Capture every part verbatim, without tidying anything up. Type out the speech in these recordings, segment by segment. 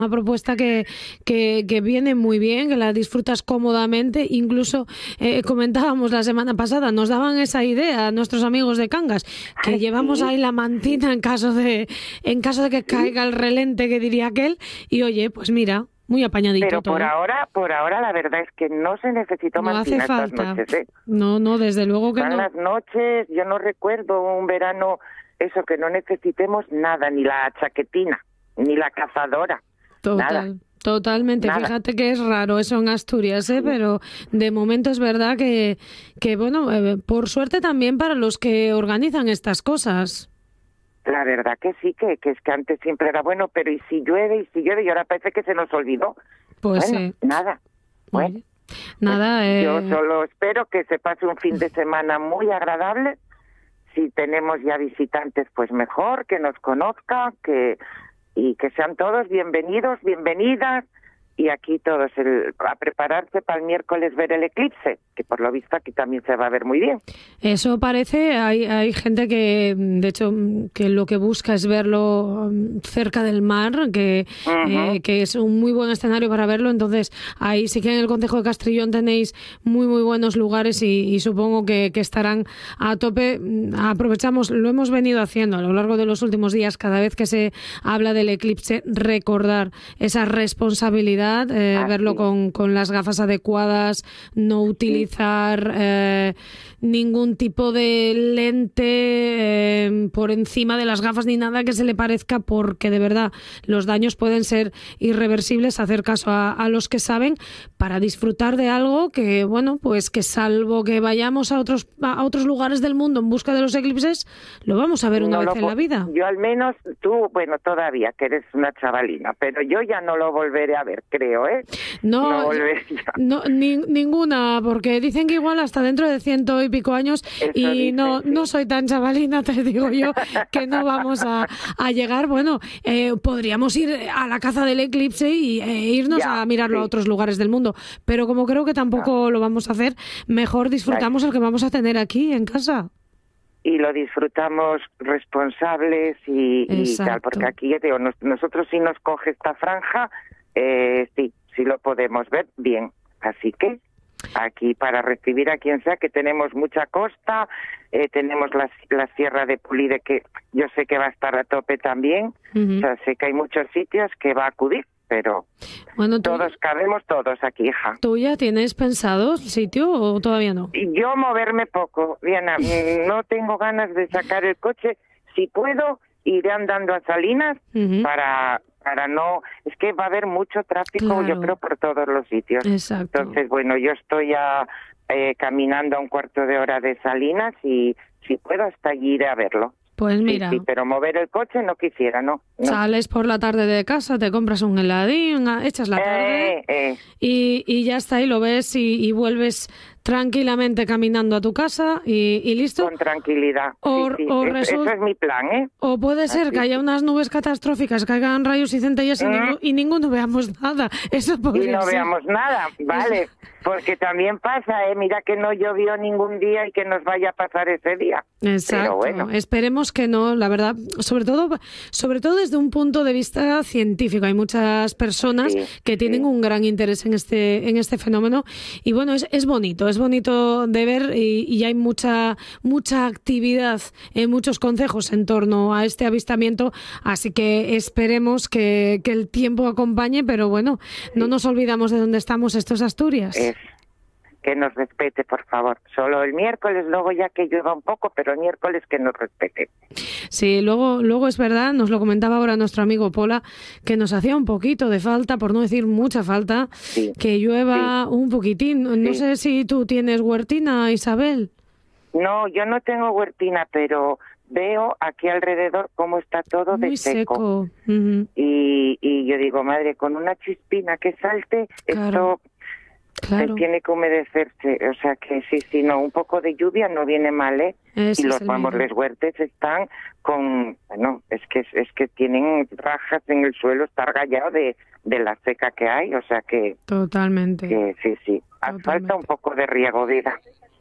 Una propuesta que, que, que viene muy bien, que la disfrutas cómodamente. Incluso eh, comentábamos la semana pasada, nos daban esa idea a nuestros amigos de Cangas, que Ay, llevamos sí. ahí la mantina en caso de en caso de que caiga el relente, que diría aquel. Y oye, pues mira, muy apañadito Pero todo. por ahora, por ahora la verdad es que no se necesitó No hace mantina estas falta. noches, ¿eh? No, no, desde luego que Están no. las noches, yo no recuerdo un verano, eso, que no necesitemos nada, ni la chaquetina, ni la cazadora, Total. nada. Totalmente, Nada. fíjate que es raro eso en Asturias, ¿eh? Pero de momento es verdad que, que bueno, eh, por suerte también para los que organizan estas cosas. La verdad que sí, que, que es que antes siempre era bueno, pero y si llueve, y si llueve, y ahora parece que se nos olvidó. Pues bueno, sí. nada. Bueno, Oye, nada, pues eh, yo solo espero que se pase un fin de semana muy agradable. Si tenemos ya visitantes, pues mejor, que nos conozcan, que y que sean todos bienvenidos, bienvenidas, y aquí todos el, a prepararse para el miércoles ver el eclipse, que por lo visto aquí también se va a ver muy bien. eso parece. Hay, hay gente que, de hecho, que lo que busca es verlo um, cerca del mar, que, Ujú. eh, que es un muy buen escenario para verlo. Entonces, ahí sí que en el Concejo de Castrillón tenéis muy, muy buenos lugares y, y supongo que, que estarán a tope. Aprovechamos, lo hemos venido haciendo a lo largo de los últimos días, cada vez que se habla del eclipse, recordar esa responsabilidad, eh, Ah, verlo sí. con, con las gafas adecuadas, no utilizar eh, ningún tipo de lente eh, por encima de las gafas ni nada que se le parezca, porque de verdad los daños pueden ser irreversibles. Hacer caso a, a los que saben para disfrutar de algo que, bueno, pues que salvo que vayamos a otros a otros lugares del mundo en busca de los eclipses, lo vamos a ver una No vez lo en vo- la vida. Yo al menos, tú, bueno, todavía, que eres una chavalina, pero yo ya no lo volveré a ver, creo, ¿eh? No, No volveré ya. no ni- ninguna, porque dicen que igual hasta dentro de ciento y pico años, Eso y dicen, no sí. no soy tan chavalina, te digo yo, que no vamos a, a llegar. Bueno, eh, podríamos ir a la caza del eclipse y e irnos Ya, a mirarlo a sí. otros lugares del mundo, pero como creo que tampoco lo vamos a hacer, mejor disfrutamos el que vamos a tener aquí en casa. Y lo disfrutamos responsables y, y tal, Exacto. porque aquí, ya digo, nos- nosotros si nos coge esta franja, eh, sí, sí lo podemos ver bien. Así que aquí para recibir a quien sea, que tenemos mucha costa, eh, tenemos la, la Sierra de Pulide, que yo sé que va a estar a tope también, Ujú. o sea, sé que hay muchos sitios que va a acudir, pero Bueno, ¿tú, todos cabemos todos aquí, hija. ¿tú ya tienes pensado sitio o todavía no? Y yo moverme poco, Diana, mm, no tengo ganas de sacar el coche. Si puedo, iré andando a Salinas Ujú. para para no... Es que va a haber mucho tráfico, Claro. yo creo, por todos los sitios. Exacto. Entonces, bueno, yo estoy ya eh, caminando a un cuarto de hora de Salinas y si puedo hasta allí iré a verlo. Pues Sí, mira, sí, pero mover el coche no quisiera, ¿no? no. sales por la tarde de casa, te compras un heladín, echas la tarde Eh, eh, y, y ya está, y lo ves y, y vuelves tranquilamente caminando a tu casa y, y listo. con tranquilidad. O- Sí, sí, o es- result- Eso es mi plan, ¿eh? O puede ser Así que haya que- unas nubes catastróficas, caigan rayos y centellas y, Mm. ningú- y ninguno veamos nada. Eso Y podría no ser. veamos nada, vale, porque también pasa, eh, mira que no llovió ningún día y que nos vaya a pasar ese día. Exacto. Pero bueno, Esperemos que no, la verdad, sobre todo, sobre todo desde un punto de vista científico. Hay muchas personas Sí, que tienen sí. un gran interés en este, en este fenómeno y bueno, es, es bonito, es bonito de ver y, y hay mucha, mucha actividad en muchos concejos en torno a este avistamiento, así que esperemos que, que el tiempo acompañe, pero bueno, no nos olvidamos de dónde estamos, esto es Asturias. es que nos respete, por favor. Solo el miércoles, luego ya que llueva un poco, pero el miércoles que nos respete. Sí, luego, luego es verdad, nos lo comentaba ahora nuestro amigo Pola, que nos hacía un poquito de falta, por no decir mucha falta, Sí. que llueva un poquitín. No Sí. sé si tú tienes huertina, Isabel. No, yo no tengo huertina, pero veo aquí alrededor cómo está todo de Muy seco. seco. Ujú. Y, y yo digo, madre, con una chispina que salte, Claro. esto Claro. se tiene que humedecerse. O sea que sí, sí, no, un poco de lluvia no viene mal, ¿eh? Ese y es los el vamos, miedo. los huertes están con, bueno, es que es que tienen rajas en el suelo, está rayado de, de la seca que hay, o sea que, Totalmente. que sí, sí, hace Totalmente. falta un poco de riego, vida.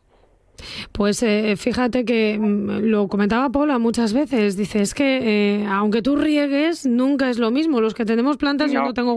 Pues eh, fíjate que mm, lo comentaba Paula muchas veces, dice, es que eh, aunque tú riegues, nunca es lo mismo. Los que tenemos plantas, yo No. no tengo